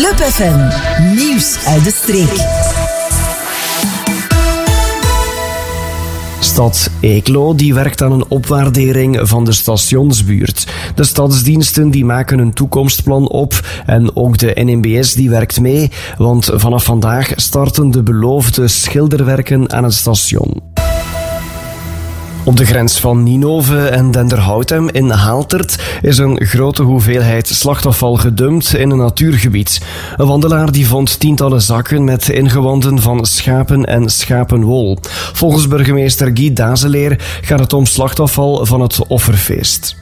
Club FM, nieuws uit de streek. Stad Eeklo die werkt aan een opwaardering van de stationsbuurt. De stadsdiensten die maken een toekomstplan op en ook de NMBS die werkt mee, want vanaf vandaag starten de beloofde schilderwerken aan het station. Op de grens van Ninove en Denderhoutem in Haaltert is een grote hoeveelheid slachtafval gedumpt in een natuurgebied. Een wandelaar die vond tientallen zakken met ingewanden van schapen en schapenwol. Volgens burgemeester Guy Dazeleer gaat het om slachtafval van het offerfeest.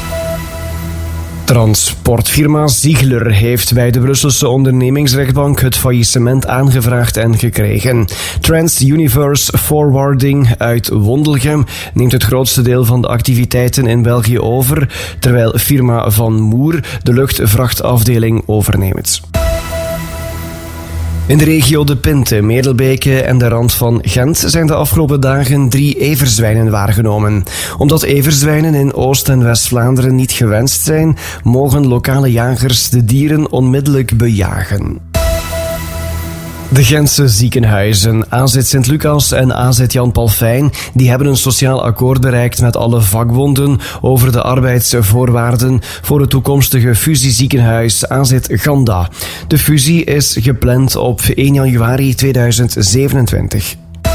Transportfirma Ziegler heeft bij de Brusselse ondernemingsrechtbank het faillissement aangevraagd en gekregen. Trans-Universe Forwarding uit Wondelgem neemt het grootste deel van de activiteiten in België over, terwijl firma Van Moer de luchtvrachtafdeling overneemt. In de regio De Pinte, Merelbeke en de rand van Gent zijn de afgelopen dagen 3 everzwijnen waargenomen. Omdat everzwijnen in Oost- en West-Vlaanderen niet gewenst zijn, mogen lokale jagers de dieren onmiddellijk bejagen. De Gentse ziekenhuizen AZ Sint-Lucas en AZ Jan Palfijn die hebben een sociaal akkoord bereikt met alle vakbonden over de arbeidsvoorwaarden voor het toekomstige fusieziekenhuis AZ Ganda. De fusie is gepland op 1 januari 2027.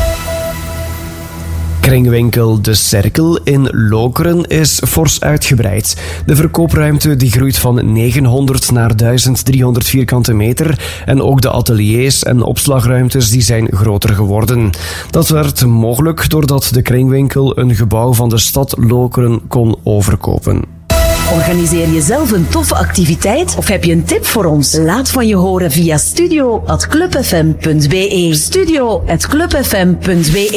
Kringwinkel De Cerkel in Lokeren is fors uitgebreid. De verkoopruimte die groeit van 900 naar 1300 vierkante meter en ook de ateliers en opslagruimtes die zijn groter geworden. Dat werd mogelijk doordat de Kringwinkel een gebouw van de stad Lokeren kon overkopen. Organiseer je zelf een toffe activiteit of heb je een tip voor ons? Laat van je horen via studio@clubfm.be. studio@clubfm.be